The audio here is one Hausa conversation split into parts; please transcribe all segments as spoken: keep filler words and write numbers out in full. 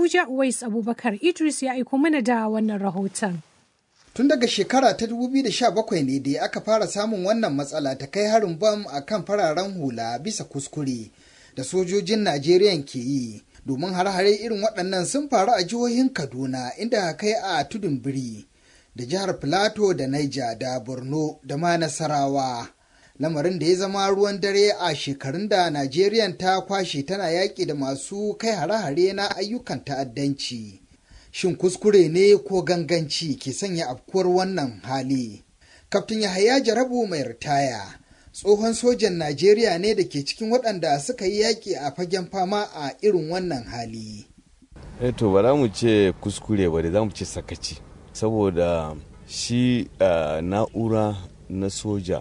Abuja Uwais Abubakar Idris ya aiko mana da wannan rahoton. Tun daga shekara ta dubu biyu da sha bakwai ne da aka fara samun wannan matsala ta kai harin bam a kan fararen hula bisa kuskure da sojojin Najeriya ke yi. Domin har-hare irin waɗannan sun faru a jihohin Kaduna inda kai a Tudun Biri da jihar Filato da Niger da Borno da ma Nasarawa. Lamarin da ya zama ruwan dare a shekarun da Najeriya ta kwashe tana yaƙi da masu kai hare-hare na ayyukan ta'addanci. Shin kuskure ne ko ganganci ke sanya afkuwar wannan hali? Kaftin Yahaya Jarabu mai ritaya, tsohon sojan Najeriya ne da ke cikin waɗanda suka yi yaƙi a fagen fama a irin wannan hali. E to ba za mu ce kuskure ba da za mu ce sakaci, saboda shi uh, na'ura na soja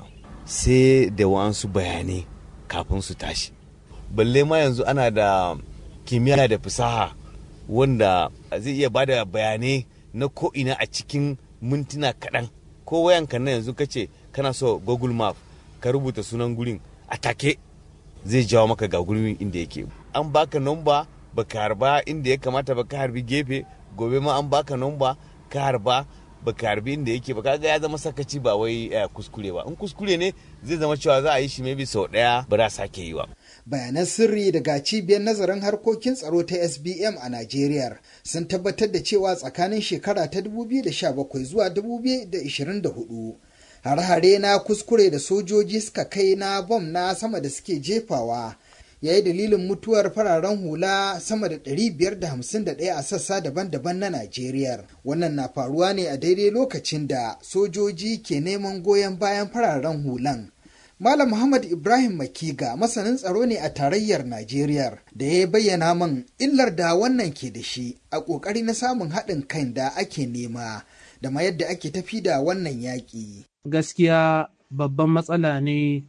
sai da wa'ansu bayanai kafin su tashi. Balle ma yanzu ana da kimiyya da fasaha wanda zai iya bada bayanai na ko'ina a cikin mintuna kaɗan. Ko wayanka na yanzu kace kana so Google Map ka rubuta sunan gurin a take zai jawo maka ga gurin inda yake. An baka nomba baka harba inda ya kamata ba ka harbi gefe, gobe ma an baka nomba ka harba baka harbi inda yake ba, kaga ya zama sakaci ba wai uh, kuskure ba. In kuskure ne zai zama cewa za a yi shi maybe sau ɗaya ba za sake yi ba. Bayanan sirri daga cibiyar nazarin harkokin tsaro ta S B M a Najeriya sun tabbatar da cewa tsakanin shekara ta dubu biyu da sha bakwai zuwa dubu biyu da ashirin da hudu har-hare na kuskure da sojoji suka kai na bom na sama da suke jefawa ya yi dalilin mutuwar fararen hula sama da ɗari biyar da hamsin da ɗaya a sassa daban-daban na Najeriya. Wannan na faruwa ne a daidai lokacin da sojoji ke neman goyon bayan fararen hulan. Malam Muhammad Ibrahim Makiga masanin tsaro ne a tarayyar Najeriya da ya bayyana min illar da wannan ke da shi a ƙoƙari na samun haɗin kan da ake nema da ma yadda ake tafi da wannan yaƙi. Gaskiya babban matsala ne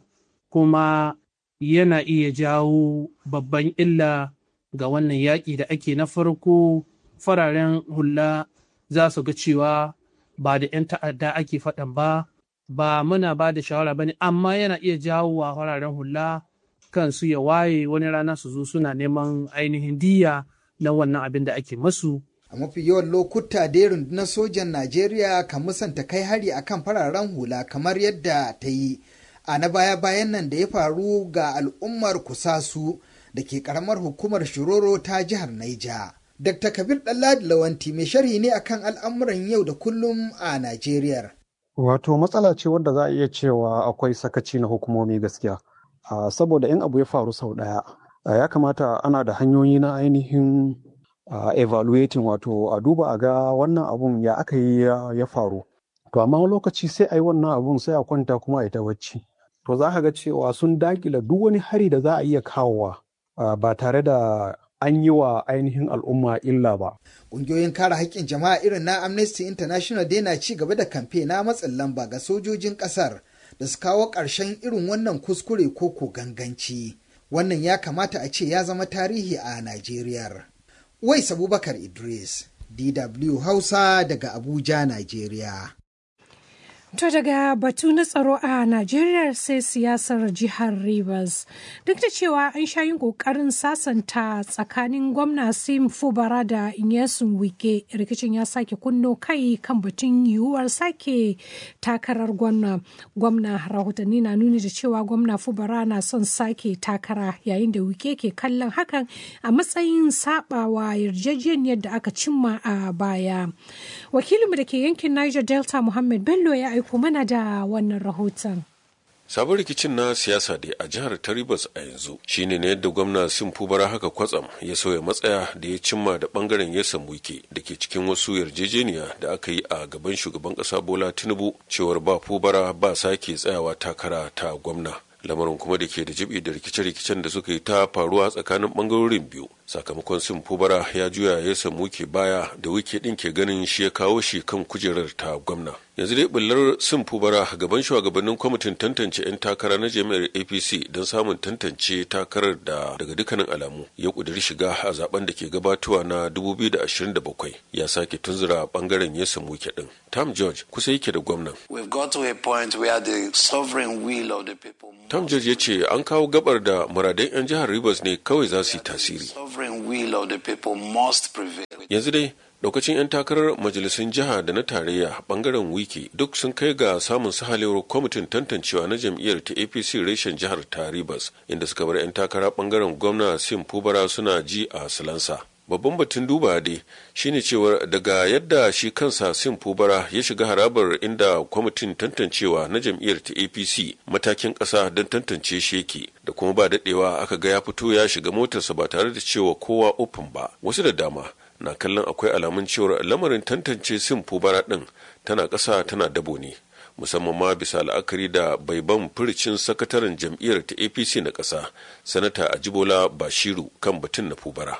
kuma yana iya jawo babban illa ga wannan yaƙi da ake. Na farko, fararen hula za su ga cewa ba da 'yan ta'adda ake faɗan ba, ba muna ba da shawara ba ne, amma yana iya jawo wa fararen hula kansu ya waye wani rana su zo suna neman ainihin diya na wannan abin da ake masu. A mafi yawan lokuta da rundunar sojan Najeriya kan musanta kai hari akan fararen hula kamar yadda ta yi a na baya-bayan nan da ya faru ga al'ummar Kusasu da ke karamar hukumar Shiroro ta jihar Naija. Dakta Kabir Ɗanladi Lawanti mai sharhi ne akan al'amuran yau da kullum a Najeriya. Wato matsala ce wadda za a iya cewa akwai sakaci na hukumomi gaskiya. Uh, saboda in abu ya faru sau ɗaya, uh, ya kamata ana da hanyoyi na ainihin uh, evaluating, wato a duba a ga wannan abun ya aka yi ya, ya faru. To amma lokaci sai a yi wannan abun sai a kwanta kuma a yi ta bacci. To za ka ga cewa sun dakila duk wani hari da za a iya kawowa uh, ba tare da an yi wa ainihin al'umma illa ba. Ƙungiyoyin kare haƙƙin jama'a irin na Amnesty International dai na ci gaba da kamfe na matsin lamba ga sojojin ƙasar da su kawo ƙarshen irin wannan kuskure ko ko ganganci. Wannan ya kamata a ce ya zama tarihi a Najeriya. Uwais Abubakar Idris, D W Hausa daga Abuja, Najeriya. To daga batu na tsaro a Najeriya sai siyasar jihar Rivers. Duk da cewa an sha yin kokarin sasanta tsakanin gwamna Sim Fubara da Nyesom Wike, rikicin ya sake kunno kai kan batun yiwuwar sake takarar gwamna. Gwamna rahotanni na nuni da cewa gwamna Fubara na son sake takara, yayin da Wike ke kallon hakan a matsayin sabawa yarjejeniyar da aka cimma a baya. Wakilinmu da ke yankin Niger Delta Muhammad Bello ya aiko mana da wannan rahoton. Sabon rikicin na siyasa da a jihar ta Rivers a yanzu shine ne yadda gwamna Sim Fubara haka kwatsam ya sauya matsaya da ya cimma da bangaren Nyesom Wike da ke cikin wasu yarjejeniya da aka yi a gaban shugaban kasa Bola Tinubu cewar ba Fubara ba sake tsayawa takara ta gwamna. Lamarin kuma da ke da jibi da rikice-rikicen da suka yi ta faruwa tsakanin bangarorin biyu. Sakamakon Sim Fubara ya juya Nyesom Wike baya da Wike din ke ganin shi ya kawo shi kan kujerar ta gwamna. Yanzu dai bullar Sim Fubara gaban shugabannin kwamitin tantance 'yan takara na jami'ar A P C don samun tantance takarar da daga dukkanin alamu ya kudiri shiga a zaben da ke gabatowa na dubu biyu da ashirin da bakwai ya sake tunzura bangaren Nyesom Wike din. Tom George kusa yake da gwamnan. We've got to a point where the sovereign will of the people. Tom George ya ce an kawo gabar da muradan 'yan jihar Rivers ne kawai za su yi tasiri. sovereign will of the people must prevail. Yanzu dai daukacin 'yan takarar majalisun jiha da na tarayya bangaren wiki duk sun kai ga samun sahalewar kwamitin tantancewa na jam'iyyar ta A P C reshen jihar ta Rivers, inda suka bar 'yan takara bangaren gwamna Sim Fubara suna ji a silansa. Babban batun duba dai shine cewar daga yadda shi kansa Sim Fubara ya shiga harabar inda kwamitin tantancewa na jam'iyyar ta A P C matakin ƙasa don tantance shi yake, da kuma ba daɗewa aka ga ya fito ya shiga motarsa ba tare da cewa kowa ofin ba. Wasu da dama na kallon akwai alamun cewar lamarin tantance Sim Fubara ɗin tana ƙasa tana dabo ne, musamman ma bisa la'akari da baiban furicin sakataren jam'iyyar ta A P C na ƙasa sanata Ajibola Bashiru kan batun na Fubara.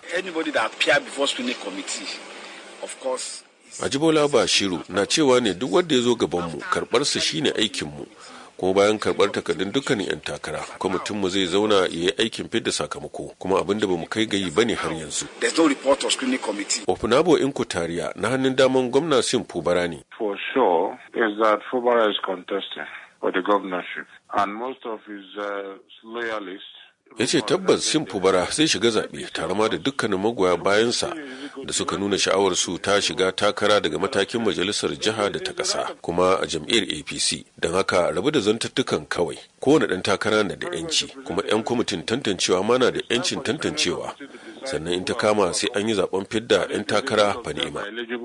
Ajibola Bashiru na cewa ne duk wanda ya zo gabanmu karɓarsa shine aikinmu, kuma bayan karɓar takardun dukkanin 'yan takara kwamitinmu zai zauna ya yi aikin fidda sakamako, kuma abin da ba mu kai gayi bane har yanzu. Ofunabo Inkutariya na hannun daman gwamna Sim Fubara ne. For sure is that Fubara is contesting for the governorship and most of his uh, loyalists. Ya ce tabbas Sim Fubara zai shiga zaɓe tare ma da dukkanin magoya bayansa da suka nuna sha'awar su ta shiga takara daga matakin majalisar jiha da ta ƙasa kuma a jam'iyyar A P C. Don haka rabu da zantattukan kawai, kowane ɗan takara na da 'yanci, kuma 'yan kwamitin tantancewa ma na da 'yancin tantancewa, sannan in ta kama sai an yi zaben fidda 'yan takara fa ni'ima.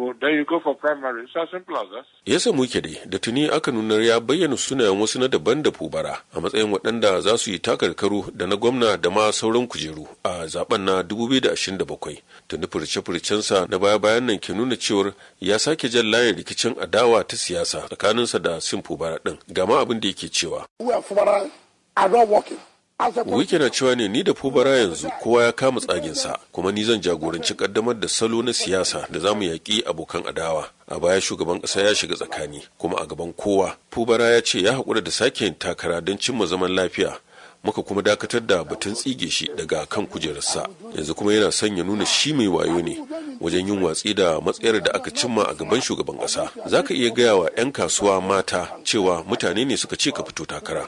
Ya samu ke dai da tuni aka nunar ya bayyana sunayen wasu na daban da Fubara a matsayin waɗanda za su yi takarkaru da na gwamna da ma sauran kujeru a zaben na dubu biyu da ashirin da bakwai. Tuni furce-furcensa na baya-bayan nan ke nuna cewar ya sake jan layin rikicin adawa ta siyasa tsakaninsa da Sim Fubara ɗin. Gama abin da yake cewa. Wike na cewa ne ni da Fubara yanzu kowa ya kama tsaginsa, kuma ni zan jagoranci kaddamar da salo na siyasa da za mu yaƙi abokan adawa. A baya shugaban ƙasa ya shiga tsakani, kuma a gaban kowa Fubara ya ce ya haƙura da sake yin takara don cimma zaman lafiya. Muka kuma dakatar da batun tsige shi daga kan kujerarsa. Yanzu kuma yana son ya nuna shi mai wayo ne wajen yin watsi da matsayar da aka cimma a gaban shugaban ƙasa. Za ka iya gaya wa 'yan kasuwa mata cewa mutane ne suka ce ka fito takara.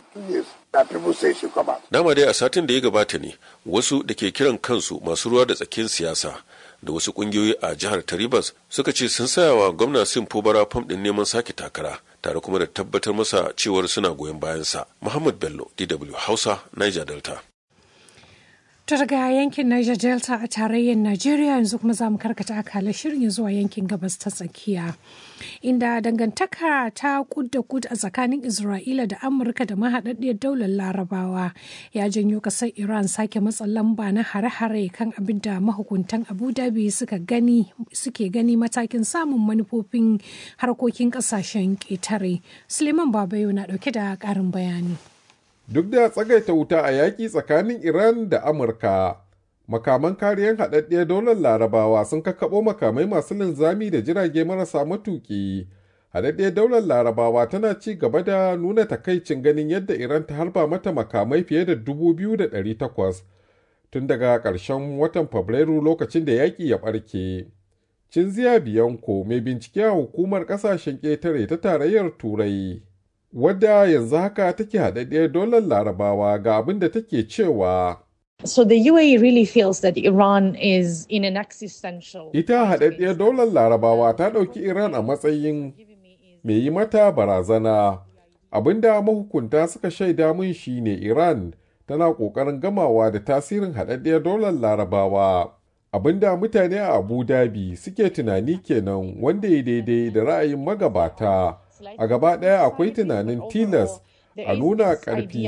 Dama dai a satin da ya gabata ne wasu da ke kiran kansu masu ruwa da tsakin siyasa da wasu kungiyoyi a jihar ta Rivers suka ce sun saya wa gwamna Sim Fubara fam din neman sake takara, tare kuma da tabbatar masa cewar suna goyon bayansa. Muhammad Bello, D W Hausa, Niger Delta. Ta daga yankin Niger Delta a tarayyar Najeriya yanzu kuma za mu karkata akalar shirin zuwa yankin gabas ta tsakiya, inda dangantaka ta kud da kud a tsakanin Isra'ila da Amurka da mahaɗaɗɗiyar daular Larabawa ya janyo ƙasar Iran sake matsa lamba na hare-hare kan abin da mahukuntan Abu Dhabi suka gani suke gani matakin samun manufofin harkokin ƙasashen ƙetare. Suleiman Babayo na ɗauke da ƙarin bayani. Duk da tsagaita wuta a yaƙi tsakanin Iran da Amurka, makaman kariyar haɗaɗɗiyar daular Larabawa sun kakkaɓo makamai masu linzami da jirage marasa matuƙi. Haɗaɗɗiyar daular Larabawa tana ci gaba da nuna takaicin ganin yadda Iran ta harba mata makamai fiye da dubu biyu da ɗari takwas tun daga ƙarshen watan Fabrairu lokacin da yaƙi ya ɓarke. Cinziya Bianco, mai bincike a hukumar ƙasashen ƙetare ta tarayyar Turai, wadda yanzu haka take haɗaɗɗiyar dolar Larabawa, ga abin da take cewa. So the U A E really feels that Iran is in an existential. Ita haɗaɗɗiyar dolar Larabawa ta ɗauki Iran a matsayin mai yi mata barazana. Abinda mahukunta suka shaida mun shine Iran tana ƙoƙarin gamawa da tasirin haɗaɗɗiyar dolar Larabawa. Abinda mutane a Abu Dhabi suke tunani kenan, wanda ya daidai da ra'ayin magabata. A gaba ɗaya akwai tunanin tilas a nuna ƙarfi.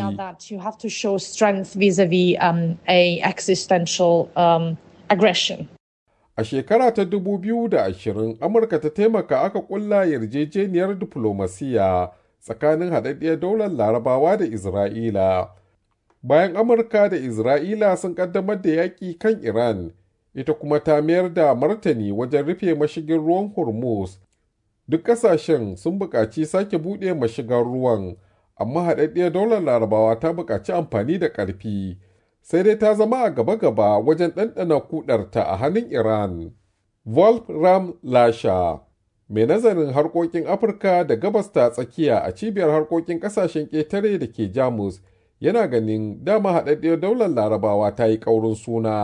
A shekara ta dubu biyu da ashirin, Amurka ta taimaka aka ƙulla yarjejeniyar diflomasiya tsakanin haɗaɗɗiyar daular Larabawa da Isra'ila. Bayan Amurka da Isra'ila sun ƙaddamar da yaƙi kan Iran, ita kuma ta mayar da martani wajen rufe mashigin ruwan Hormuz. Duk ƙasashen sun buƙaci sake buɗe mashigar ruwan, amma haɗaɗɗiyar daular Larabawa ta buƙaci amfani da ƙarfi, sai dai ta zama a gaba-gaba wajen ɗanɗana kuɗarta a hannun Iran. Wolfram Lasha, mai nazarin harkokin Afirka da gabas ta tsakiya a cibiyar harkokin ƙasashen ƙetare da ke Jamus, yana ganin dama haɗaɗɗiyar daular Larabawa ta yi ƙaurin suna.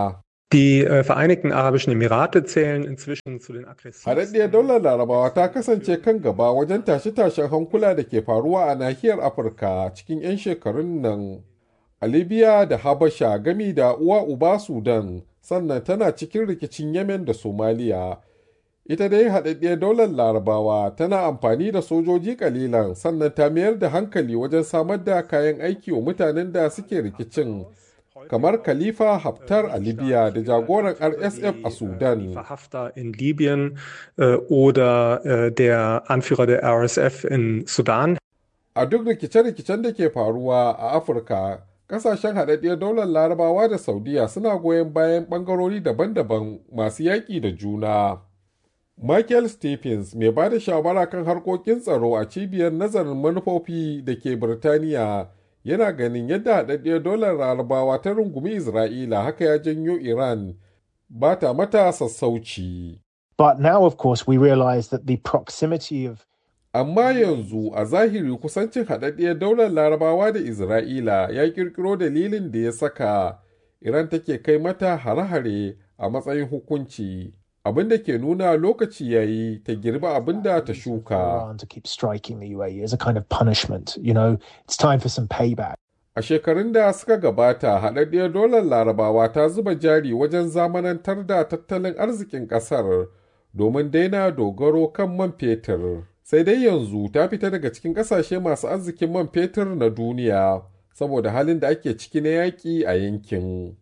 Die äh, Vereinigten Arabischen Emirate zählen inzwischen zu den aggressiven. Haɗaɗɗiyar daular Larabawa ta kasance kan gaba wajen tashe-tashen hankula da ke faruwa a nahiyar Afirka cikin 'yan shekarun nan. A Libya da Habasha gami da uwa uba Sudan, sannan tana cikin rikicin Yemen da Somaliya. Ita dai haɗaɗɗiyar daular Larabawa tana amfani da sojoji kalilan, sannan ta mayar da hankali wajen samar da kayan aiki wa mutanen da suke rikicin. Kamar Khalifa Haftar a Libya da jagoran R S F a Sudan. Haftar in Libyen äh, oder äh, der Anführer der R S F in Sudan. A duk rikice-rikicen da ke faruwa a Afirka, kasashen haɗaɗɗiyar daular Larabawa da Saudiya suna goyon bayan ɓangarori daban-daban masu yaƙi da juna. Michael Stephens, mai ba da shawara kan harkokin tsaro a cibiyar nazarin manufofi da ke Birtaniya, yana ganin yadda haɗaɗɗiyar dolar Larabawa ta rungumi Isra'ila haka ya janyo Iran ba ta mata sassauci. But now, of course, we realize that the proximity of Amma yanzu a zahiri kusancin haɗaɗɗiyar daular Larabawa da Isra'ila ya ƙirƙiro dalilin da ya saka Iran take kai mata hare-hare a matsayin hukunci. Abin da ke nuna lokaci yayi ta girba abin da ta shuka. to keep striking the U A E as a kind of punishment. You know, it's time for some payback. A shekarun da suka gabata, haɗaɗɗiyar dolar Larabawa ta zuba jari wajen zamanantar da tattalin arzikin ƙasar domin daina dogaro kan man fetur. Sai dai yanzu ta fita daga cikin ƙasashe masu arzikin man fetur na duniya saboda halin da ake ciki na yaƙi a yankin.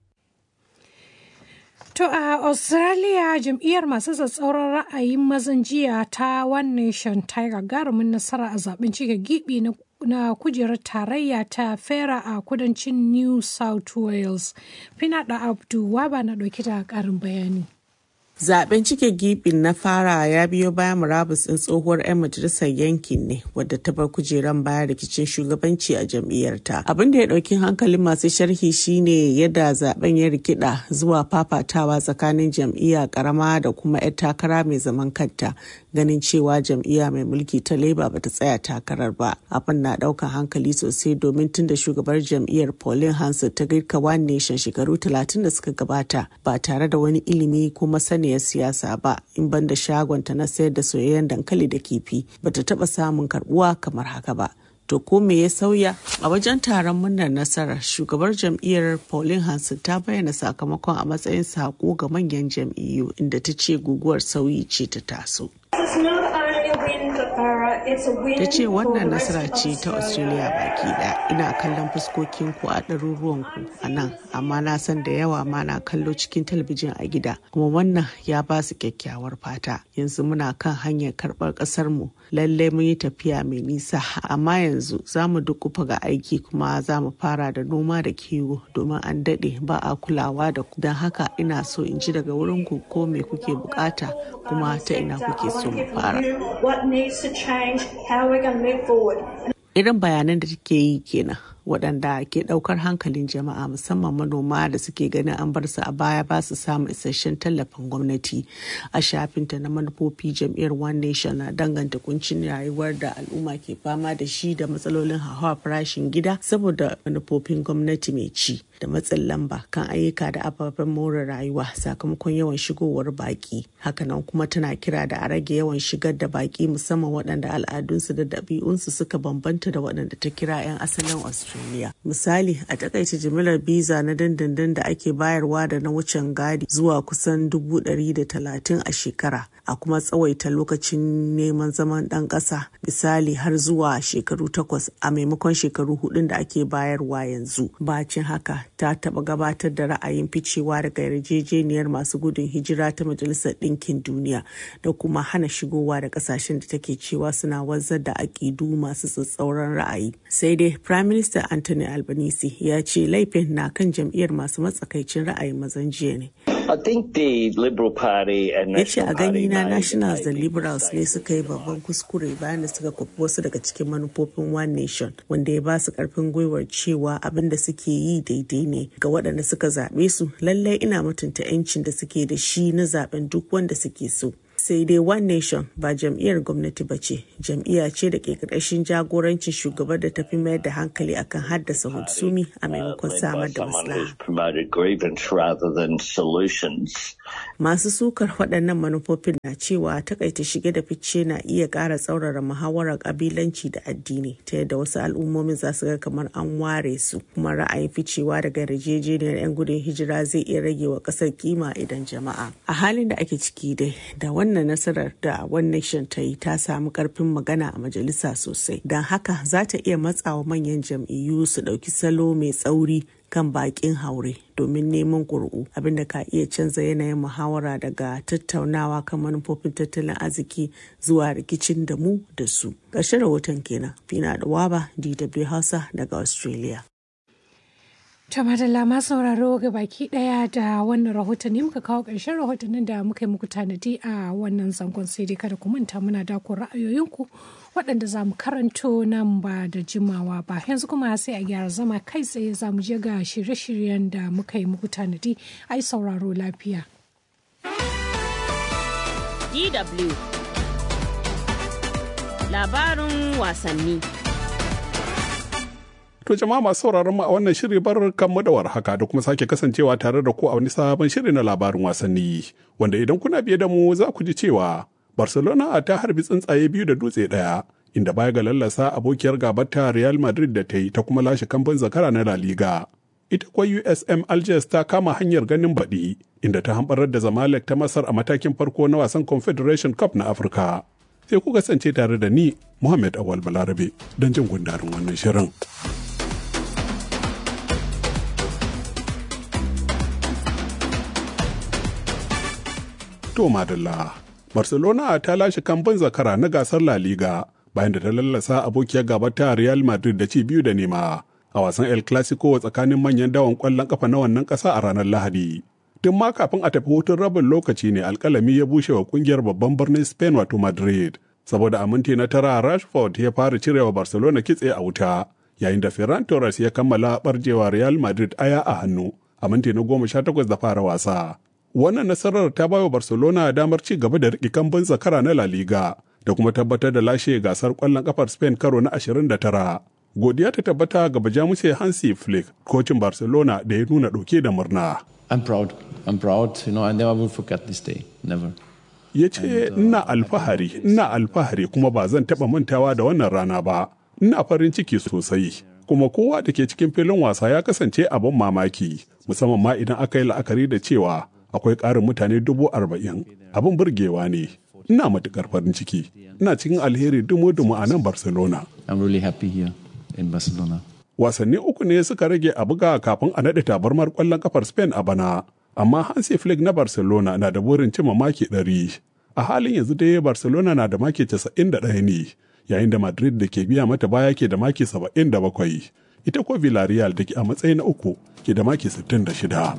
To a Australia jam'iyyar masu tsatsauran ra'ayin mazan jiya ta One Nation ta yi gagarumin nasara a zaben cike gibi na na kujerar tarayya ta fera a kudancin New South Wales. Finada Abdu Waba na ɗauki da ƙarin bayani. Zaben cike gibin na fara ya biyo bayan murabus ɗin tsohuwar 'yan majalisar yankin ne wadda ta bar kujeran bayan rikicin shugabanci a jam'iyyarta. Abin da ya ɗauki hankalin masu sharhi shine yadda zaben ya rikida zuwa fafatawa tsakanin jam'iyya karama da kuma 'yar takara mai zaman kanta, ganin cewa jam'iyya mai mulki ta Labour bata tsaya takarar ba. Abin na ɗaukan hankali sosai domin tun da shugabar jam'iyyar Pauline Hanson ta girka One Nation shekaru talatin da suka gabata ba tare da wani ilimi ko masani siyasa ba, in banda shagonta na sayar da soyayyen dankali da kifi bata taba samun karbuwa kamar haka ba. To ko me ya sauya? A wajen taron murnar nasarar, shugabar jam'iyyar Pauline Hanson ta bayyana sakamakon a matsayin sako ga manyan jam'iyyu, inda ta ce guguwar sauyi ce ta taso. Ta ce wannan nasara ce ta Australia baki ɗaya. Ina kallon fuskokinku a ɗaruruwanku a nan, amma na san da yawa ma na kallo cikin talabijin a gida, kuma wannan ya ba su kyakkyawar fata. Yanzu muna kan hanyar karɓar ƙasarmu. Lallai mun yi tafiya mai nisa, amma yanzu za mu dukufa ga aiki kuma za mu fara da noma da kiwo domin an daɗe ba a kulawa da ku. Don haka ina so in ji daga wurin ku ko me kuke bukata kuma ta ina kuke so mu fara. Irin bayanan da take yi kenan waɗanda ke ɗaukar hankalin jama'a, musamman manoma da suke ganin an bar su a baya ba su samun isasshen tallafin gwamnati. A shafinta na manufofi, jam'iyyar One Nation na danganta kuncin rayuwar da al'umma ke fama da shi da matsalolin hauhawar farashin gida saboda manufofin gwamnati mai ci da matsin lamba kan ayyuka da ababen more rayuwa sakamakon yawan shigowar baki. Hakanan kuma tana kira da a rage yawan shigar da baki, musamman waɗanda al'adunsu da ɗabi'unsu suka bambanta da waɗanda ta kira 'yan asalin Australia. Misali, a takaice jimilar biza na dindindin da ake bayarwa da na wucin gadi zuwa kusan dubu ɗari da talatin a shekara, a kuma tsawaita lokacin neman zaman ɗan ƙasa, misali har zuwa shekaru takwas a maimakon shekaru hudun da ake bayarwa yanzu. Bacin haka, ta taɓa gabatar da ra'ayin ficewa daga yarjejeniyar masu gudun hijira ta Majalisar Ɗinkin Duniya da kuma hana shigowa da ƙasashen da take cewa suna wanzar da aƙidu masu tsatsauran ra'ayi. Sai dai Prime Minister Anthony Albanese ya ce laifin na kan jam'iyyar masu matsakaicin ra'ayin mazan jiya ne. I think the Liberal Party and ya ce a gani na Nationals da Liberals ne suka yi babban kuskure bayan da suka kwafi wasu daga cikin manufofin One Nation, wanda ya ba su karfin gwiwar cewa abin da suke yi daidai ne ga waɗanda suka zaɓe su. Lallai ina mutunta 'yancin da suke da shi na zaɓen duk wanda suke so. Sai dai One Nation ba jam'iyyar gwamnati ba ce, jam'iyya ce da ke ƙarƙashin jagorancin shugaban da tafi mayar da hankali akan haddasa hutsumi a maimakon samar da maslaha. Masu sukar waɗannan manufofin na cewa takaita shige da fice na iya ƙara tsaurara muhawarar ƙabilanci da addini ta yadda wasu al'ummomin za su ga kamar an ware su, kuma ra'ayin ficewa daga yarjejeniyar 'yan gudun hijira zai iya rage wa ƙasar kima idan jama'a. A halin da ake ciki dai da wannan nasarar da One Nation ta yi ta samu ƙarfin magana a majalisa sosai, don haka za ta iya matsawa manyan jam'iyyu su ɗauki salo mai tsauri kan bakin haure domin neman ƙuri'u, abinda ka iya canza yanayin muhawara daga tattaunawa kan manufofin tattalin arziki zuwa rikicin da mu da su. Ƙarshen rahoton kenan. Fina da Waba, D W Hausa daga Australia. Ta madalla ma sauraro ga baki daya da wannan rahotanni muka kawo ƙarshen rahotannin da muka yi muku tanadi a wannan zangon, sai dai kada ku manta muna dako ra'ayoyinku waɗanda za mu karanto nan ba da jimawa ba. Yanzu kuma sai a gyara zama kai tsaye za mu je ga shirye-shiryen da muka yi muku tanadi. Ai sauraro lafiya. D W Labarin wasanni. To jama'a masu sauraron mu a wannan shiri bar kanmu da warhaka da kuma sake kasancewa tare da ku a wani sabon shiri na labarin wasanni, wanda idan kuna biye da mu za ku ji cewa Barcelona ta harbi tsuntsaye biyu da dutse ɗaya, inda baya ga lallasa abokiyar gabarta Real Madrid da ta yi ta kuma lashe kamfin zakara na La Liga. Ita kuwa U S M Alger ta kama hanyar ganin baɗi, inda ta hambarar da Zamalek ta Masar a matakin farko na wasan Confederation Cup na Afirka. Sai ku kasance tare da ni, Muhammad Awal Balarabe, don jin gundarin wannan shirin. To madalla, Barcelona ta lashe kamban zakara na gasar La Liga bayan da ta lallasa abokiyar gabata Real Madrid da ci biyu da nema a wasan El Clasico tsakanin manyan dawon kwallon kafa na wannan ƙasa a ranar Lahadi. Tun ma kafin a tafi hutun rabin lokaci ne alƙalami ya bushe wa kungiyar babban birnin Spain wato Madrid, saboda a minti na tara Rashford ya fara cirewa Barcelona kitse a wuta, yayin da Ferran Torres ya kammala barjewa Real Madrid aya a hannu a minti na goma sha takwas da fara wasa. Wannan nasarar ta bawa Barcelona damar ci gaba da riƙe kambun zakara na La Liga da kuma tabbatar da lashe gasar ƙwallon ƙafar Spain karo na ashirin da tara. Godiya ta tabbata ga Bajamuse Hansi Flick, kocin Barcelona da ya nuna ɗauke da murna. I'm proud. I'm proud. You know, I never will forget this day. Never. Ya ce, ina alfahari, ina alfahari kuma ba zan taɓa mantawa da wannan rana ba. Ina farin ciki sosai. Kuma kowa da ke cikin filin wasa ya kasance abin mamaki, musamman ma idan aka yi la'akari da cewa akwai ƙarin mutane dubu arba'in. Abin burgewa ne. Ina matuƙar farin ciki. Ina cikin alheri dumu-dumu a nan Barcelona. I'm really happy here in Barcelona. Wasanni uku ne suka rage a buga kafin a naɗe tabarmar ƙwallon kafar Spain a bana. Amma Hansi Flick na Barcelona na da burin cimma maki ɗari. A halin yanzu dai Barcelona na da maki casa'in da ɗaya ne, yayin da Madrid da ke biya mata baya ke da maki saba'in da bakwai. Ita ko Villarreal da ke a matsayi na uku ke da maki sittin da shida.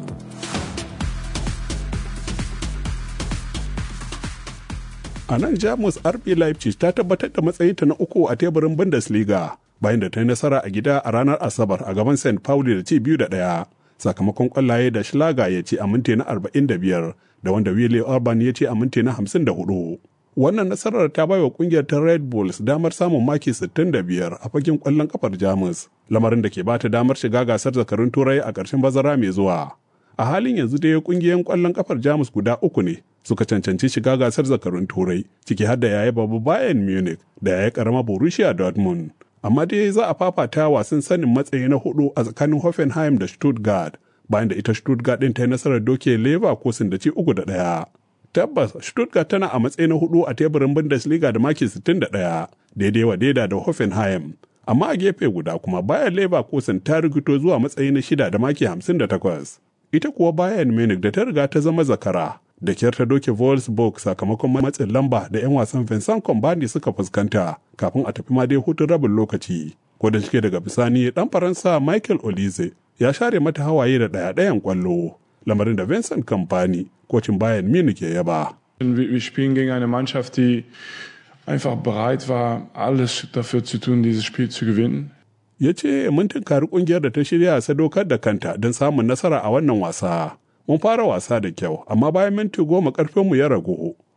A nan Jamus R B Leipzig ta tabbatar da matsayinta na uku a teburin Bundesliga bayan da ta yi nasara a gida a ranar Asabar a gaban Saint Pauli da ci biyu da ɗaya. Sakamakon kwallaye da Schlager ya ce a minti na arba'in da biyar da wanda Willi Orban ya ce a minti na hamsin da hudu. Wannan nasarar ta baiwa kungiyar ta Red Bulls damar samun maki sittin da biyar a fagen kwallon kafar Jamus, lamarin da ke bata damar shiga gasar zakarun Turai a ƙarshen bazara mai zuwa. A halin yanzu dai kungiyoyin kwallon kafar Jamus guda uku ne suka cancanci shiga gasar zakarun Turai, ciki har da yaya babu Bayern Munich da yaya karama Borussia Dortmund. Amma dai za a fafata wasan sanin matsayi na hudu a tsakanin Hoffenheim da Stuttgart, bayan da ita Stuttgart din ta yi nasarar doke Leverkusen da ci uku da ɗaya. Tabbas Stuttgart tana a matsayi na hudu a teburin Bundesliga da maki sittin da ɗaya, daidai wa daida da Hoffenheim. Amma a gefe guda kuma Bayer Leverkusen ta rigito zuwa matsayi na shida da maki hamsin da takwas. Ita kuwa Bayern Munich da ta riga ta zama zakara, da kyar ta doke Wolfsburg sakamakon matsin lamba da 'yan wasan Vincent Kompany suka fuskanta kafin a tafi ma dai hutun rabin lokaci. Ko da shike daga bisani dan Faransa Michael Olise ya share mata hawaye da ɗaya-ɗayan kwallo, lamarin da Vincent Kompany, kocin Bayern Munich, ya yaba. Wir spielen gegen eine Mannschaft, die einfach bereit war, alles dafür zu tun, dieses Spiel zu gewinnen. Ya ce mun tunkari kungiyar da ta shirya sadaukar da kanta don samun nasara a wannan wasa. Mun fara wasa da kyau, amma bayan minti goma karfinmu ya ragu.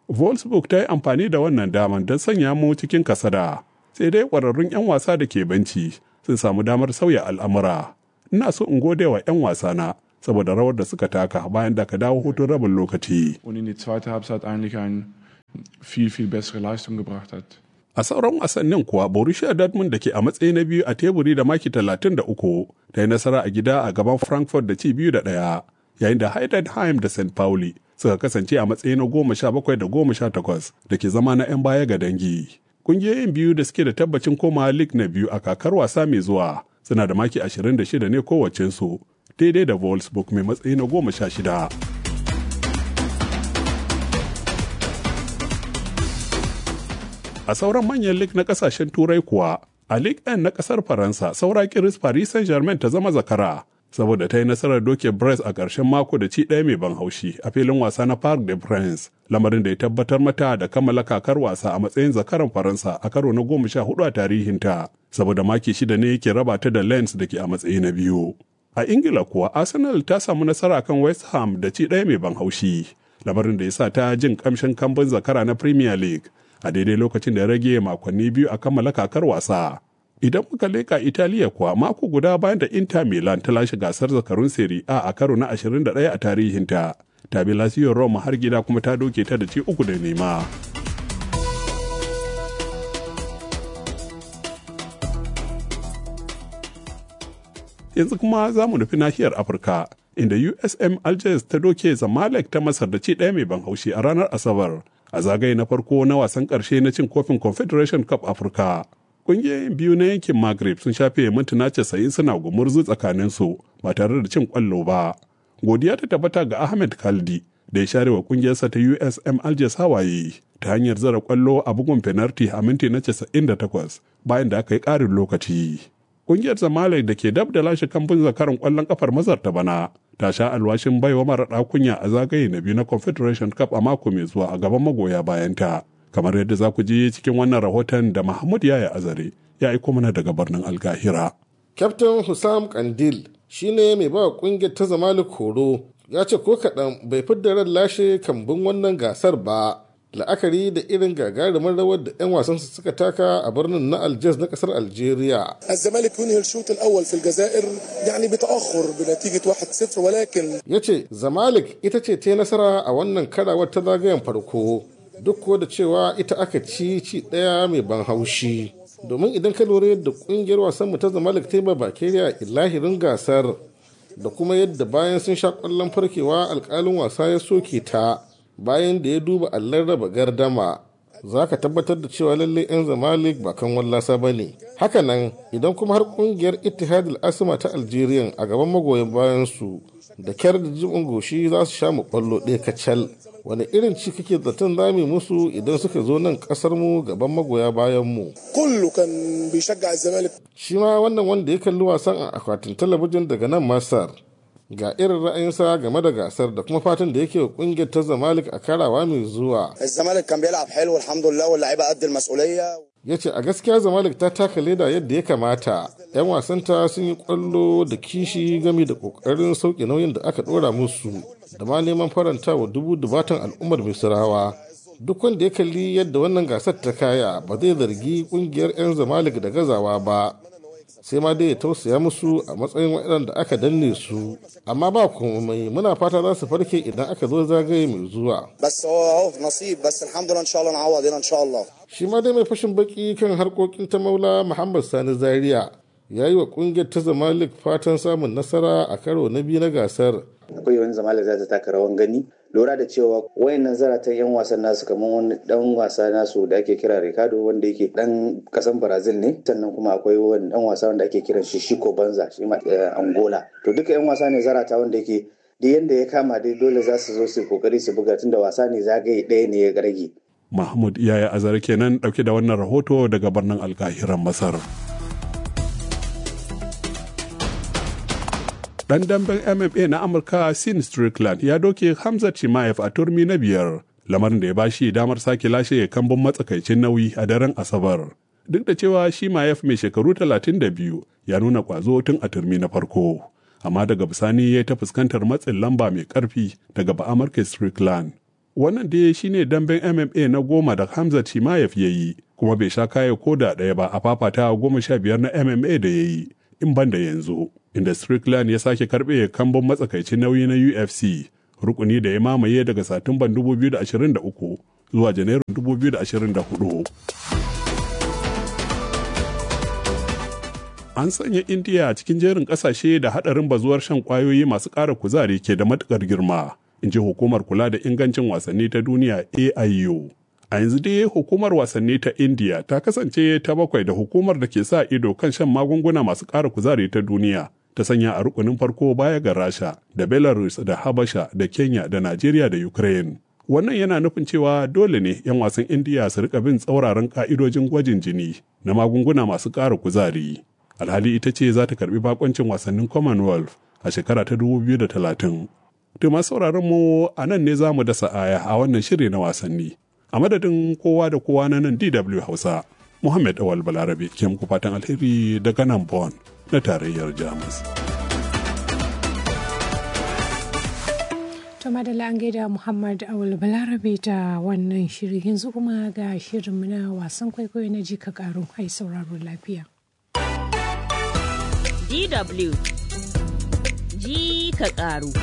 Wolfsburg ta yi amfani da wannan daman don sanya mu cikin kasada, sai dai ƙwararrun 'yan wasa da ke benci sun samu damar sauya al'amura. Ina so in gode wa 'yan wasana saboda rawar da suka taka bayan da ka dawo hutun rabin lokaci. Und in die zweite Halbzeit eigentlich eine viel, viel bessere Leistung gebracht hat. A sauran wasannin kuwa Borussia Dortmund da ke a matsayi na biyu a teburi da maki talatin da uku ta yi nasara a gida a gaban Frankfurt da ci biyu da ɗaya, yayin da Heidenheim da Saint Pauli suka kasance a matsayi na goma sha bakwai da goma sha takwas da ke zama na 'yan baya ga dangi. Kungiyoyin biyu da suke da tabbacin komawa League na biyu a kakar wasa mai zuwa suna da maki ashirin da shida ne kowacensu, daidai da Wolfsburg mai matsayi na goma sha shida. A sauran manyan lig na kasashen Turai kuwa, a Ligue one na kasar Faransa saura kiris Paris Saint-Germain ta zama zakara, saboda ta yi nasarar doke Brest a ƙarshen mako da ci ɗaya mai ban haushi a filin wasa na Parc des Princes, lamarin da ya tabbatar mata da kammala kakar wasa a matsayin zakaran Faransa a karo na goma sha hudu a tarihinta, saboda maki shida ne yake raba ta da Lens da ke a matsayi na biyu. A Ingila kuwa Arsenal ta samu nasara kan West Ham da ci ɗaya mai ban haushi, lamarin da ya sa ta jin kamshin kambun zakara na Premier League a daidai lokacin da ya rage makonni biyu a kammala kakar wasa. Idan muka leka Italiya kuwa mako guda bayan da Inter Milan ta lashe gasar zakarun Serie A a karo na ashirin da ɗaya a tarihinta, ta bi Lazio Roma har gida kuma ta doke ta da ci uku da nema. Yanzu kuma za mu nufi nahiyar Afirka, inda U S M Algiers ta doke Zamalek ta Masar da ci ɗaya mai ban haushi a ranar Asabar, a zagaye na farko na wasan ƙarshe na cin kofin Confederation Cup Afirka. Ƙungiyoyin biyu na yankin Maghreb sun shafe mintuna casa'in suna gumurzu tsakaninsu ba tare da cin ƙwallo ba. Godiya ta tabbata ga Ahmed Kaldi da ya share wa ƙungiyarsa ta U S M Algiers hawaye ta hanyar zara ƙwallo a bugun penalty a minti na casa'in da takwas bayan da aka yi ƙarin lokaci. Ƙungiyar Zamalek da ke dab da lashe kamfin zakaran ƙwallon ƙafar Masar ta bana ta sha alwashin baiwa maraɗa kunya a zagaye na biyu na Confederation Cup a mako mai zuwa a gaban magoya bayanta. Kamar yadda za ku ji cikin wannan rahoton da Mahmud Yaya Azare ya aiko mana daga birnin Alkahira. Kyaftin Hussam Kandil shine mai ba ƙungiyar ta Zamalek horo, ya ce ko kaɗan bai fidda ran lashe kambun wannan gasar ba. La'akari da irin gagarumin rawar da 'yan wasansu suka taka a birnin na Algiers na kasar Algeria. الزمالك ينهي الشوط الأول في الجزائر يعني بتأخر بنتيجة واحد صفر ولكن yace Zamalek ita ce ta nasara a wannan karawar ta zagayen farko duk ko da cewa ita aka ci ci ɗaya mai ban haushi. Domin idan ka lura yadda ƙungiyar wasan mu ta Zamalek ta yi ba bakeriya ilahirin gasar da kuma yadda bayan sun sha ƙwallon farkewa alƙalin wasa ya soke ta. Bayan da ya duba allon raba gardama za ka tabbatar da cewa lalle 'yan Zamalek ba kan wallasa ba ne. Hakanan idan kuma har kungiyar Ittihad al-Asma ta Algeria a gaban magoyan bayan su da kyar da jibin goshi za su sha mu kwallo ɗaya kacal. Wani irin ci kake zaton zami musu idan suka zo nan kasar mu gaban magoya bayan mu. Kullu kan bishagga Zamalek. Shi ma wannan wanda ya kalli wasan a akwatin talabijin daga nan Masar. Ga irin ra'ayinsa game da gasar da kuma fatan da yake wa kungiyar ta Zamalek a karawa mai zuwa. Zamalek kan biyal'ab halu alhamdulillah wal la'iba adda al-mas'uliyya. Yace a gaskiya Zamalek ta taka leda yadda ya kamata. Yan wasanta sun yi kwallo da kishi game da kokarin sauke nauyin da aka dora musu da ma neman faranta wa dubu dubatan al'ummar Misrawa. Duk wanda ya kalli yadda wannan gasar ta kaya ba zai zargi kungiyar 'yan Zamalek da gazawa ba. Sai ma dai ya tausaya musu a matsayin waɗanda aka danne su, amma ba komai muna fata za su farke idan aka zo zagaye mai zuwa. Shi ma dai mai fashin baki kan harkokin ta maula Muhammad Sani Zaria ya yi wa ƙungiyar ta Zamalek fatan samun nasara a karo na biyu na gasar. Akwai wani Zamalek za ta taka rawan gani, lura da cewa wayannan zaratan 'yan wasan nasu kamar wani dan wasa nasu da ake kira Ricardo wanda yake dan kasan Brazil ne, sannan kuma akwai wani dan wasa wanda ake kiran shi Chico Banza shi ma Angola. To duka 'yan wasa ne zarata wanda yake da yanda ya kama dai dole za su zo su kokari su buga tunda wasa ne zagaye ɗaya ne ya rage. Mahmud Yaya Azar kenan dauke da wannan rahoto daga birnin Alkahiran Masar. Dan damben M M A na Amurka Sin Strickland ya doke Hamzat Chimaev a turmi na biyar, lamarin da ya bashi damar sake lashe kambun matsakaicin nauyi a daren Asabar. Duk da cewa Chimaev mai shekaru talatin da biyu ya nuna kwazo tun a turmi na farko, amma daga bisani ya ta fuskantar matsin lamba mai karfi daga Ba'amurka Strickland. Wannan dai shine damben M M A na goma da Hamzat Chimaev ya yi, kuma bai sha kaya ko da ɗaya ba a fafatawa goma sha biyar na M M A da ya yi, in ban da yanzu, inda Strickland ya sake karɓe kambun matsakaicin nauyi na U F C, rukuni da ya mamaye daga Satumban dubu biyu da ashirin da uku zuwa Janairun dubu biyu da ashirin da hudu. An sanya Indiya a cikin jerin ƙasashe da haɗarin bazuwar shan ƙwayoyi masu ƙara kuzari ke da matuƙar girma, in ji hukumar kula da ingancin wasanni ta duniya A I U. A yanzu dai hukumar wasanni ta Indiya ta kasance ta bakwai da hukumar da ke sa ido kan shan magunguna masu ƙara kuzari ta duniya ta sanya a rukunin farko baya ga Rasha da Belarus da Habasha da Kenya da Najeriya da Ukraine. Wannan yana nufin cewa dole ne 'yan wasan Indiya su rika bin tsauraran ƙa'idojin gwajin jini na magunguna masu ƙara kuzari. Alhali ita ce za ta karbi bakoncin wasannin Commonwealth a shekara ta dubu biyu da talatin. To masu sauraron mu a nan ne za mu dasa aya a wannan shiri na wasanni. A madadin kowa da kowa na nan D W Hausa, Muhammad Awal Balarabe ke muku fatan alheri daga nan Bonn na tarayyar Jamus. To madalla an gaida Muhammad Awal Balarabe da wannan shiri, yanzu kuma ga shirinmu na wasan kwaikwayo na ji ka karu, ai sauraro lafiya. D W ji ka ƙaru.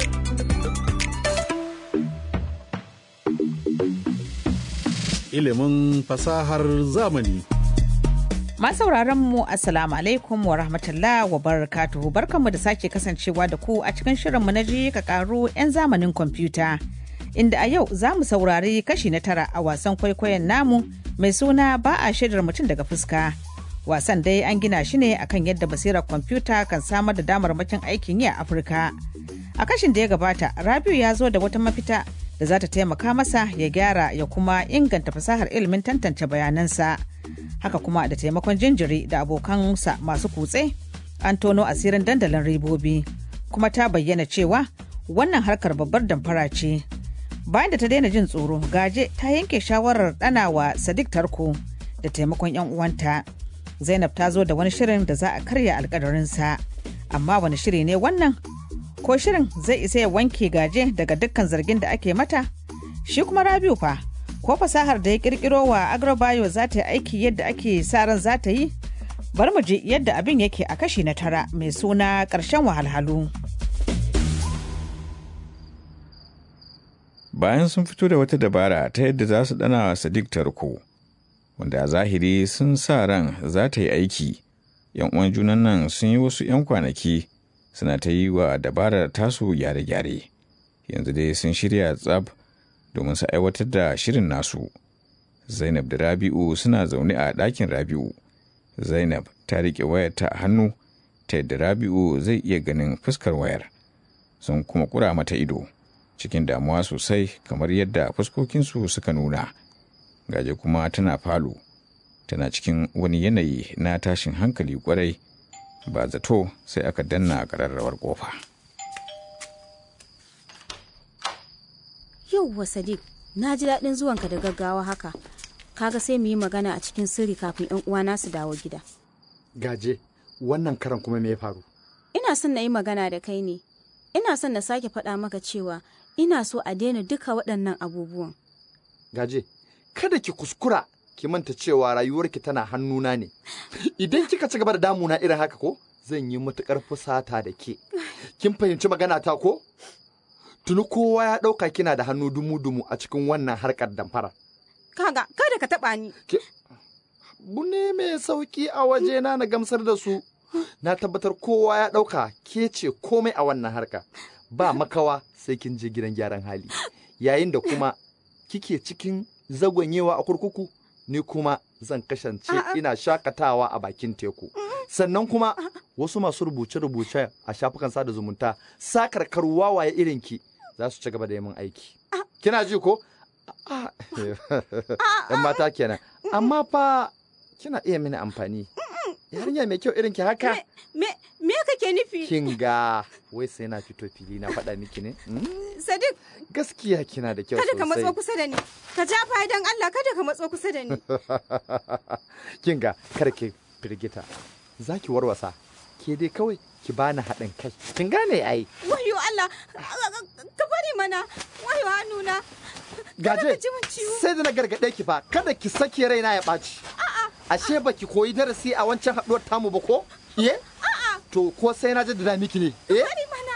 Ilimin fasahar zamani. Masauraran mu Assalamu alaikum wa rahmatullah wa barakatuhu, barkanmu da sake kasancewa da ku a cikin shirinmu na ji ka ƙaru 'yan zamanin kwamfuta. Inda a yau za mu saurari kashi na tara a wasan kwaikwayon namu mai suna ba a shaidar mutum daga fuska. Wasan dai an gina shi ne akan yadda basirar kwamfuta kan samar da damarmakin aikin yi a Afirka. A kashin da ya gabata, Rabiu ya zo da wata mafita da za ta taimaka masa ya gyara ya kuma inganta fasahar ilimin tantance bayanansa. Haka kuma da taimakon jinjiri da abokansa masu kutse, an tono asirin dandalin ribobi, kuma ta bayyana cewa wannan harkar babbar damfara ce. Bayan da ta daina jin tsoro, Gaje ta yanke shawarar ɗanawa Sadiq tarko da taimakon 'yan uwanta. Zainab ta zo da wani shirin da za a karya alkadarinsa. Amma wani shiri ne wannan? Ko shirin zai isa ya wanke Gaje daga dukkan zargin da ake mata? Shi kuma Rabiu fa, ko fasahar da ya kirkiro wa Agrobayo za ta yi aiki yadda ake sa ran za ta yi? Bari mu ji yadda abin yake a kashi na tara mai suna ƙarshen wahalhalu. Bayan sun fito da wata dabara ta yadda za su ɗana Sadiq tarko, wanda a zahiri sun sa ran za ta yi aiki, yan uwan junan nan sun yi wasu 'yan kwanaki suna ta yi wa dabarar tasu gyare-gyare. Yanzu dai sun shirya tsab domin su aiwatar da shirin nasu. Zainab da Rabi'u suna zaune a ɗakin Rabi'u. Zainab ta riƙe wayar ta a hannu ta yadda Rabi'u zai iya ganin fuskar wayar. Sun kuma ƙura mata ido cikin damuwa sosai kamar yadda fuskokinsu suka nuna. Gaje kuma tana falo, tana cikin wani yanayi na tashin hankali kwarai, ba zato sai aka danna ƙararrawar ƙofa. Yauwa Sadiq, na ji daɗin zuwanka da gaggawa haka. Kaga sai mu yi magana a cikin sirri kafin 'yan uwana su dawo gida. Gaje, wannan karan kuma me ya faru? Ina son na yi magana da kai ne. Ina son na sake faɗa maka cewa ina so a daina duka waɗannan abubuwan. Gaje, kada ki kuskura ki manta cewa rayuwarki tana hannuna ne. Idan kika ci gaba da damuna irin haka ko, zan yi matukar fusata da ke. Kin fahimci magana ta ko? Tuni kowa ya ɗauka kina da hannu dumu-dumu a cikin wannan harkar damfara. Kaga, kada ka taɓa ni. Bu ne mai sauki a wajena na gamsar da su. Na tabbatar kowa ya ɗauka ke ce komai a wannan harka. Ba makawa sai kin je gidan gyaran hali. Yayin da kuma kike cikin zagonyewa a kurkuku, ni kuma zan kasance ina shakatawa a bakin teku. Sannan kuma wasu masu rubuce-rubuce a shafukan sada zumunta sakarkar wawaye irinki za su ci gaba da yi min aiki. Kina ji ko? ‘Yan mata kenan. Amma fa kina iya mini amfani. Yarinya mai kyau irinki haka? Me kake nufi? Kin ga wai sai na fito fili na faɗa miki ne? Sadiq. Gaskiya kina da kyau sosai. Kada ka matso kusa da ni. Ka ja fa dan Allah, kada ka matso kusa da ni. Kin ga kar ki firgita. Zaki warwasa. ke dai kawai ki bani haɗin kai kin gane ai. Wayo Allah, ka bari mana, wayo hannuna. Gaje sai da na gargaɗe ki fa kada ki sake raina ya ɓaci. Ashe baki koyi darasi a wancan haɗuwar tamu ba ko? Iye? To ko sai na jaddada miki ne? Eh? Bari mana.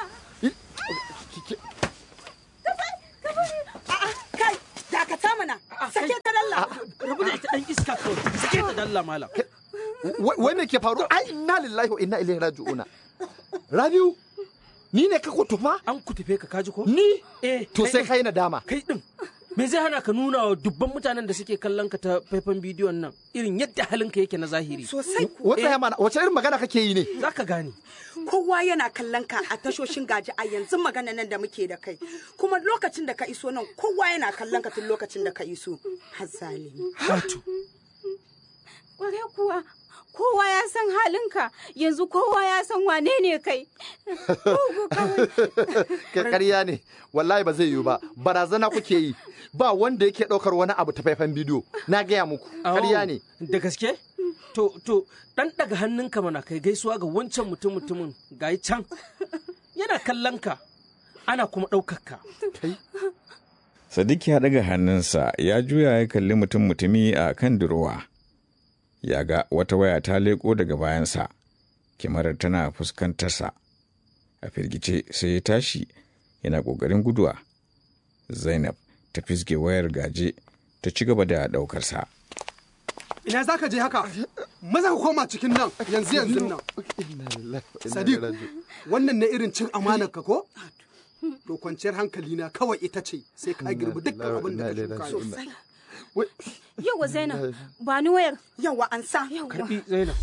Kai, dakata mana. Sake ta dalla. Rabu da ita dan iska kawai. Sake ta dalla malam. Wai me ke faru? Ai inna lillahi wa inna ilaihi raji'una. Rabiu, ni ne ka kutufa? An kutufe ka kaji ko? Ni? Eh. To sai kai nadama. Kai din. Me zai hana ka nuna wa dubban mutanen da suke kallon ka ta faifan bidiyon nan irin yadda halinka yake na zahiri? Sosai. Wata ya mana, wace irin magana kake yi ne? Zaka gane. Kowa yana kallon ka a tashoshin gaji a yanzu magana nan da muke da kai. Kuma lokacin da ka iso nan kowa yana kallon ka tun lokacin da ka iso. Hazzalimi. Wato. Kware kuwa. Kowa ya san halinka, yanzu kowa ya san wane ne kai. Ƙarya ne, wallahi ba zai yiwu ba, barazana kuke yi, ba wanda yake ɗaukar wani abu ta faifan bidiyo, na gaya muku, ƙarya ne. Da gaske? To, to, ɗan daga hannunka mana kai gaisuwa ga wancan mutum mutumin gayi can, yana kallon ka, ana kuma ɗaukar ka. Sadiq ya ɗaga hannunsa ya juya ya kalli mutum mutumi a kan durowa. Ya ga wata waya ta leƙo daga bayansa, kyamarar tana fuskantarsa. A firgice sai ya tashi yana ƙoƙarin guduwa. Zainab ta fisge wayar Gaje ta ci gaba da ɗaukarsa. Ina za ka je haka? Maza ka koma cikin nan yanzu yanzu nan. Sadiq, wannan na irin cin amanar ka ko? To kwanciyar hankali na kawai ita ce sai ka girbi dukkan abin da ka shuka. Yawa Zainab, ba ni wayar. Yawa an sa. Karbi Zainab.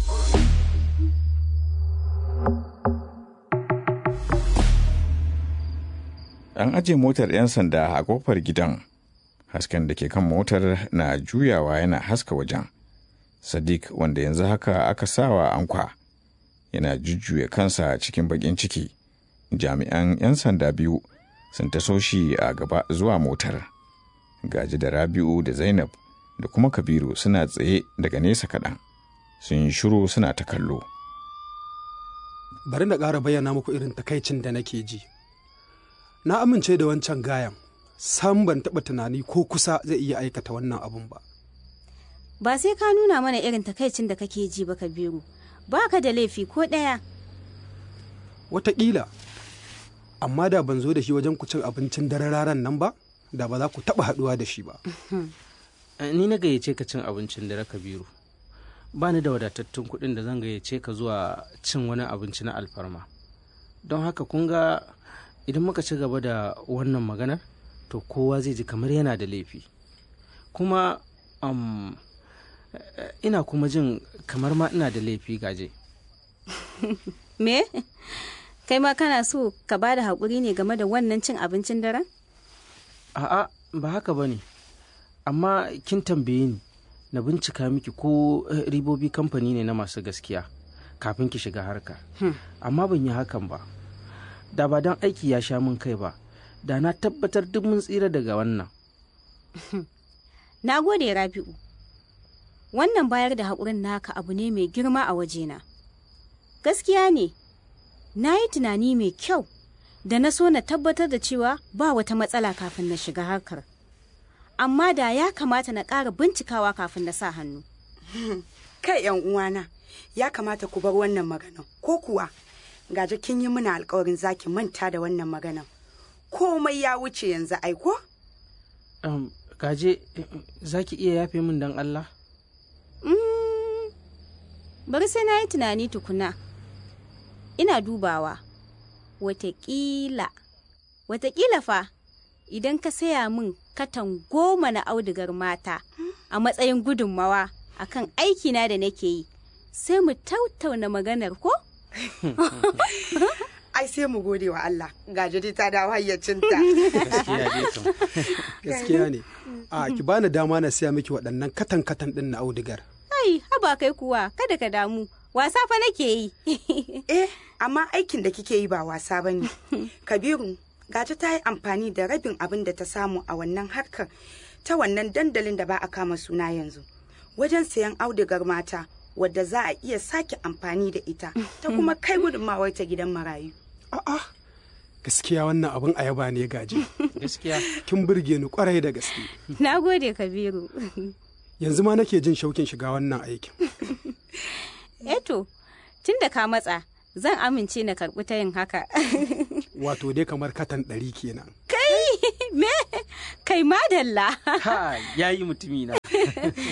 An aje motar 'yan sanda a kofar gidan. Hasken da ke kan motar na juyawa yana haska wajen. Sadiq wanda yanzu haka aka sawa ankwa yana jujjuya kansa cikin bakin ciki. Jami'an 'yan sanda biyu sun taso shi a gaba zuwa motar. Gaji da Rabi'u da Zainab da kuma Kabiru suna tsaye daga nesa kaɗan. Sun yi shiru suna ta kallo. Bari na ƙara bayyana muku irin takaicin da nake ji. Na amince da wancan gayan, sam ban taɓa tunani ko kusa zai iya aikata wannan abun ba. Ba sai ka nuna mana irin takaicin da kake ji ba Kabiru, ba ka da laifi ko ɗaya. Wataƙila, amma da ban zo da shi wajen ku cin abincin dare raran nan ba, da ba za ku taɓa haɗuwa da shi ba. Ni na gayyace ka cin abincin dare Kabiru. Ba ni da wadatattun kuɗin da zan gayyace ka zuwa cin wani abinci na alfarma. Don haka kun ga idan muka ci gaba da wannan maganar, to kowa zai ji kamar yana da laifi. Kuma um, ina kuma jin kamar ma ina da laifi Gaje. Me? Kai ma kana so ka ba da haƙuri ne game da wannan cin abincin daren? A'a, ba haka ba ne. Amma kin tambaye ni na bincika miki ko ribobi kamfani ne na masu gaskiya kafin ki shiga harka. Hmm. Amma ban yi hakan ba. Da ba don aiki ya sha min kai ba, da na tabbatar duk mun tsira daga wannan. Na gode Rabi'u. Wannan bayar da haƙurin naka abu ne mai girma a wajena. Gaskiya ne, na yi tunani mai kyau da na so na tabbatar da cewa ba wata matsala kafin na shiga harkar. Amma da ya kamata na ƙara bincikawa kafin na sa hannu. Kai ‘yan uwana, ya kamata ku bar wannan maganan, ko kuwa Gaje kin yi muna alƙawarin zaki manta da wannan maganan. Komai ya wuce yanzu aiko? Um, Gaje, zaki iya yafe min don Allah? Mm, bari sai na yi tunani tukuna. Ina dubawa. Wataƙila, wataƙila fa, idan ka saya min katan goma na audigar mata a matsayin gudunmawa akan aikina da nake yi, sai mu tattauna maganar ko? Ai sai mu gode wa Allah, Gaje ta dawo hayyacinta. Gaskiya ne. A ki bani dama na siya miki waɗannan katan katan ɗin na audigar. Ai, haba kai kuwa, kada ka damu. Wasa fa nake yi. Eh, amma aikin da kike yi ba wasa bane. Kabiru, Gaje ta yi amfani da rabin abin da ta samu a wannan harkar ta wannan dandalin da ba a kama suna yanzu. Wajen sayan audigar mata wadda za a iya sake amfani da ita ta kuma kai gudunmawar ta gidan marayu. A'a, gaskiya wannan abin ayaba ne Gaje. Gaskiya. Kin burge ni kwarai da gaske. Na gode Kabiru. Yanzu ma nake jin shaukin shiga wannan aikin. Eto, tun da ka matsa, zan amince na karɓi ta yin haka. Wato dai kamar katan ɗari kenan. Kai, me? Kai madalla. Ha, yayi mutumina.